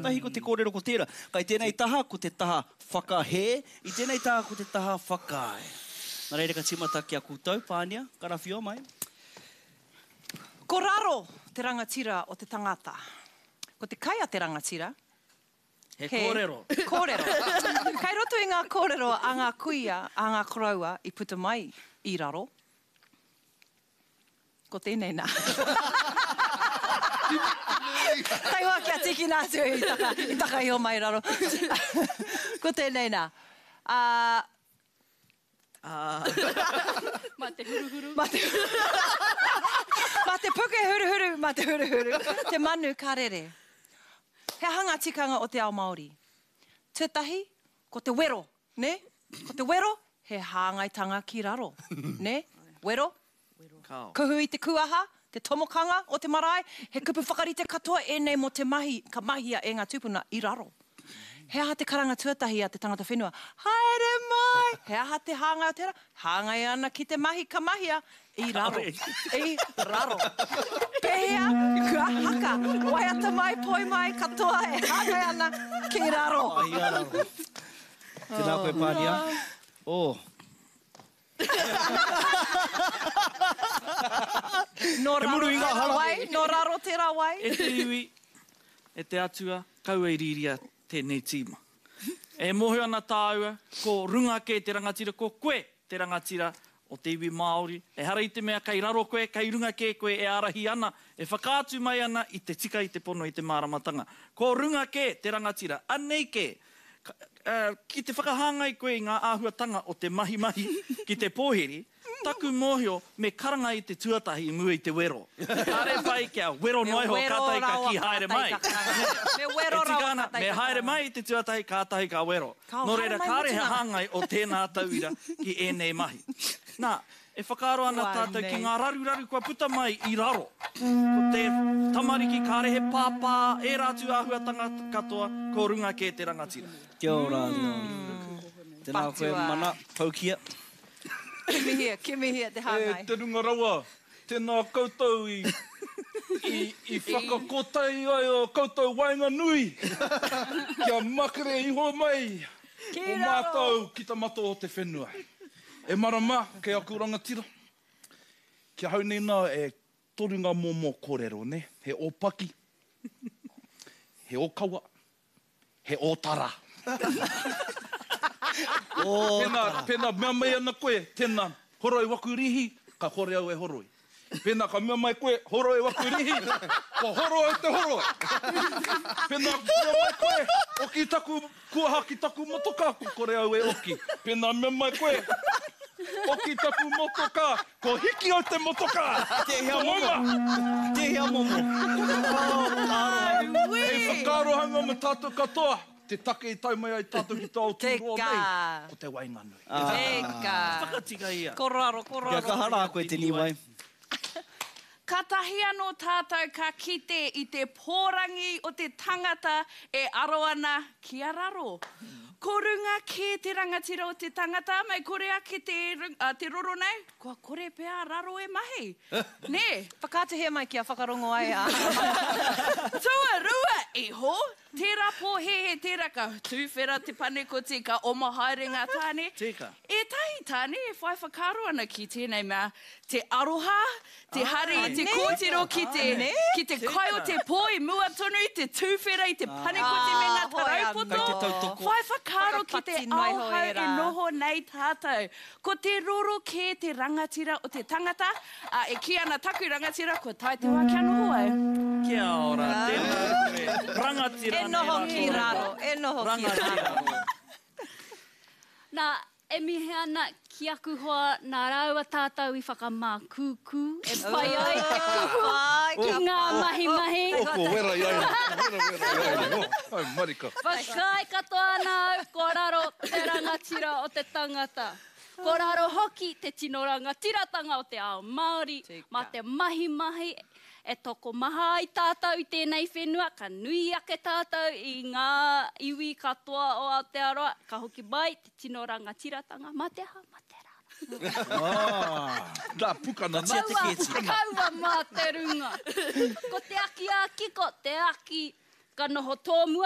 tuatahi ko te kōrero ko tērā. Kai tēnei taha ko te taha whakahe, i tēnei taha ko te taha whakae. Nā reira ka timata ki a koutou, Pānia, karawhio mai. Ko raro te rangatira o te tangata. Ko te kai a te rangatira. He kōrero. Kōrero. Kai roto i ngā kōrero a ngā kuia, a ngā koraua i puta mai i raro. Ko tēnei nā. Kai hoa kia tiki nātu i taka i o mai raro. Ko tēnei nā. Ma te huruhuru. Ma te puke huruhuru, ma te huruhuru. Te manu karere. He hanga tikanga o te ao Māori. Tētahi, ko te wero, ne? Ko te wero, he hāngaitanga ki raro, ne? Wero, kuhu i te kuaha, te tomokanga o te marae, he kupu whakarite katoa e nei mo te mahi, ka mahia e ngā tūpuna i raro. He aha te karanga tuatahi a te tangata whenua. Haere mai! He aha te hāngai o tērā. Hāngai ana ki te mahi ka mahia i raro. I raro. Pehea, kua haka. Waiata mai, poi mai, katoa e hāngai ana ki raro. Ai a raro. Tēnā koe, Pānia. Oh. No raro tērā wai, no raro tērā wai. E te iwi, e te atua, kaua i riria tēnei tīma. E mohe ana tāua, ko runga ke te rangatira, ko koe te rangatira o te iwi Māori. E hara i te mea, kai raro koe, kai runga ke koe, e arahi ana, e whakaatu mai ana i te tika i te pono i te māramatanga. Ko runga ke te rangatira, anei ke, ki te whakahāngai koe i ngā āhuatanga o te mahi ki te pōheri, taku mōhio me karanga i te tuatahi i mua i te wero. Tare whai kia wero noiho kātai ka ki haere mai. Me wero rau kātai ka. Me haere mai i te tuatahi kātai ka wero. No reira kāreha hāngai o tēnā tauira ki ēnei mahi. Nā, e whakaaro ana tātou ki ngā raru kua puta mai i raro. Ko te tamariki kārehe pāpā, e rātu āhuatanga katoa, ko runga ke te rangatira. Kia ora. Tēnā koe mana, paukia. Kimi hia te hāngai. Te runga rawa, tēnā koutou i whakakotai ai o koutou wainga nui. Kia makere iho mai. O mātou ki ta mato o te whenua. E marama, kei aku rangatira. Kia haunina e torunga momo kōrero, ne? He ōpaki, he ōkawa, he ōtara. Pēnā mea mai ana koe, tēnā horoi waku rihi, ka hore au e horoi. Pēnā ka mea mai koe, horoi waku rihi, ka horoi te horoi. Pēnā mea mai koe, oki taku, kuaha ki taku motoka, ko kore au e oki. Pēnā mea mai koe, oki taku motoka, ko hiki au te motoka. Te hea momo. Te hea momo. Hei whakarohanga me tātou katoa. Te take i tau mai ai tātou ki tau tūroa nei. Ko te wainga nui. Teka. Whakatika ia. Koraro. Kia ka hara a koe te niwai. Ka tahi anō tātou ka kite i te pōrangi o te tangata e aroana ki a raro. Ko runga ke te rangatira o te tangata, mai kore ake te roro nei, kua kore pēr raro e mahi. Ne? Whakātehia mai kia whakarongo ai a. Tua rua iho, tērā pōhehe tērā ka tūwhera te panekoti ka oma haerenga tāne. Tika. E tahi tāne e whai whakaro ana ki tēnei mea, te aroha, te hari, te kōtiro ki te kai o te pōi mua tonu, te tūwhera i te panekoti me ngā taraupoto. Whai whakaro ki te auhau e noho nei tātou. Ko te roro ke te rangatira o te tangata, e ki ana taku rangatira, ko tai te wā kia noho ai. Kia ora, tēnā koe. Rangatira E noho ki raro, e noho ki raro. Nā, e mihe ana ki aku hoa nā raua tātou i whakamā kūkū, e whai ai te kuhu ki ngā mahi. Oko, wera i aina. Ai, marika. Whakai katoa nā ko raro te rangatira o te tangata. Ko raro hoki te tino rangatiratanga o te ao Māori, ma te mahi, e toko maha i tātou i tēnei whenua, ka nui ake tātou i ngā iwi katoa o Aotearoa, ka hoki mai te tino rangatiratanga, ma te aha, ma te rara. Nā pukana nā. Kaua mā te runga. Ko te aki a kiko, te aki ka noho tōmua.